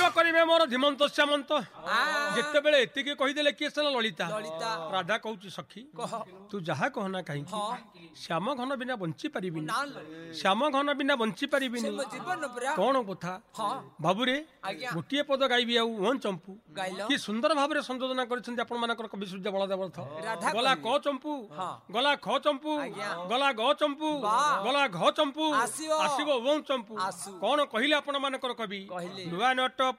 ଝିଅ କରିବେ ମୋର ଧୀମନ୍ତ ଶ୍ୟାମନ୍ତ ଯେତେବେଳେ ଏତିକି କହିଦେଲେ କିଏ ସିନା ଲଳିତା ରାଧା କହୁଛି ସଖୀ ତୁ ଯାହା କହନା କାହିଁକି ଶ୍ୟାମ ଘନ ବିନା ବଞ୍ଚି ପାରିବିନି ଶ୍ୟାମ ଘନ ବିନା ବଞ୍ଚି ପାରିବିନି କଣ କଥା ବାବୁରେ ଗୋଟିଏ ପଦ ଗାଇବି ଆଉ ଓଁ ଚମ୍ପୁ କି ସୁନ୍ଦର ଭାବରେ ସଂଯୋଜନା କରିଛନ୍ତି ଆପଣ ମାନଙ୍କର କବି ସୂର୍ଯ୍ୟ ବଳଦେବ ରଥ ଗଲା କ ଚମ୍ପୁ ଗଲା ଖ ଚମ୍ପୁ ଗଲା ଗ ଚମ୍ପୁ ଗଲା ଘ ଚମ୍ପୁ ଆସିବ ଓଁ ଚମ୍ପୁ କଣ କହିଲେ ଆପଣ ମାନଙ୍କର କବି ନୂଆ ନଟ